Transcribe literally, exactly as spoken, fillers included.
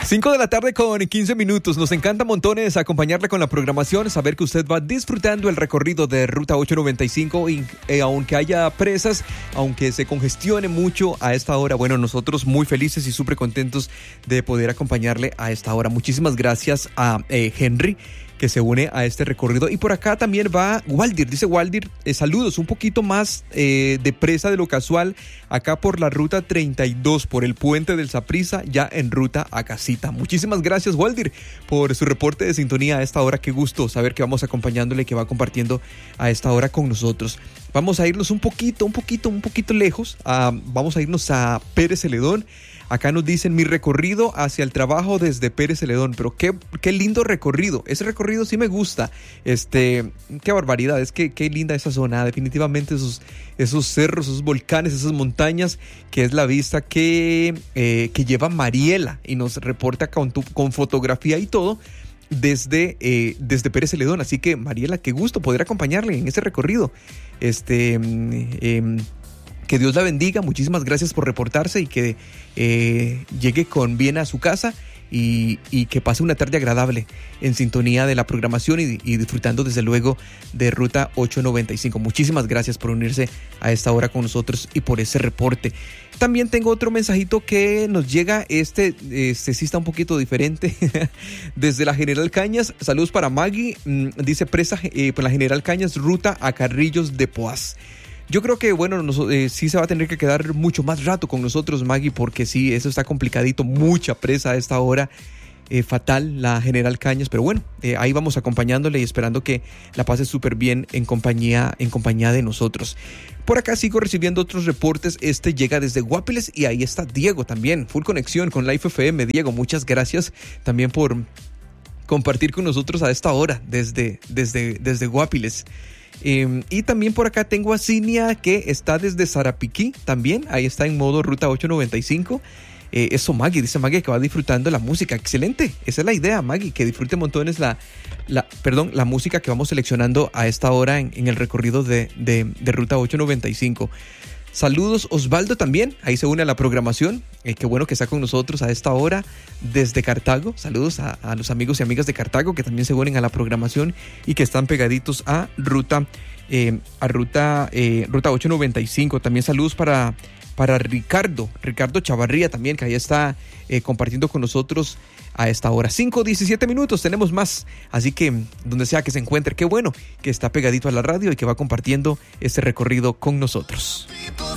cinco de la tarde con quince minutos. Nos encanta montones acompañarle con la programación, saber que usted va disfrutando el recorrido de Ruta ochocientos noventa y cinco y eh, aunque haya presas, aunque se congestione mucho a esta hora, bueno, nosotros muy felices y súper contentos de poder acompañarle a esta hora. Muchísimas gracias a eh, Henry, que se une a este recorrido. Y por acá también va Waldir, dice Waldir, eh, saludos, un poquito más eh, de presa de lo casual, acá por la ruta treinta y dos, por el puente del Saprissa, ya en ruta a casita. Muchísimas gracias, Waldir, por su reporte de sintonía a esta hora. Qué gusto saber que vamos acompañándole, que va compartiendo a esta hora con nosotros. Vamos a irnos un poquito, un poquito, un poquito lejos, uh, vamos a irnos a Pérez Celedón. Acá nos dicen mi recorrido hacia el trabajo desde Pérez Celedón, pero qué, qué lindo recorrido, ese recorrido sí me gusta, este, qué barbaridad, es que qué linda esa zona, definitivamente esos, esos cerros, esos volcanes, esas montañas, que es la vista que, eh, que lleva Mariela y nos reporta con, tu, con fotografía y todo desde, eh, desde Pérez Celedón, así que Mariela, qué gusto poder acompañarle en ese recorrido, este... Eh, Que Dios la bendiga, muchísimas gracias por reportarse y que eh, llegue con bien a su casa y, y que pase una tarde agradable en sintonía de la programación y, y disfrutando desde luego de Ruta ochocientos noventa y cinco. Muchísimas gracias por unirse a esta hora con nosotros y por ese reporte. También tengo otro mensajito que nos llega, este, este sí está un poquito diferente, desde la General Cañas. Saludos para Maggie, dice presa eh, por la General Cañas, ruta a Carrillos de Poás. Yo creo que, bueno, nos, eh, sí se va a tener que quedar mucho más rato con nosotros, Maggie, porque sí, eso está complicadito, mucha presa a esta hora, eh, fatal la General Cañas, pero bueno, eh, ahí vamos acompañándole y esperando que la pase súper bien en compañía, en compañía de nosotros. Por acá sigo recibiendo otros reportes, este llega desde Guapiles y ahí está Diego también, full conexión con Life F M. Diego, muchas gracias también por compartir con nosotros a esta hora desde, desde, desde Guapiles. Eh, y también por acá tengo a Cinia, que está desde Sarapiquí también, ahí está en modo Ruta ochocientos noventa y cinco. Eh, eso Maggie, dice Maggie que va disfrutando la música, excelente, esa es la idea, Maggie, que disfrute montones la, la, perdón, la música que vamos seleccionando a esta hora en, en el recorrido de, de, de Ruta ochocientos noventa y cinco. Saludos Osvaldo también, ahí se une a la programación, eh, qué bueno que está con nosotros a esta hora desde Cartago. Saludos a, a los amigos y amigas de Cartago que también se unen a la programación y que están pegaditos a Ruta eh, a Ruta eh, Ruta ochocientos noventa y cinco. También saludos para, para Ricardo, Ricardo Chavarría también, que ahí está eh, compartiendo con nosotros a esta hora. cinco diecisiete minutos, tenemos más, así que donde sea que se encuentre, qué bueno que está pegadito a la radio y que va compartiendo este recorrido con nosotros.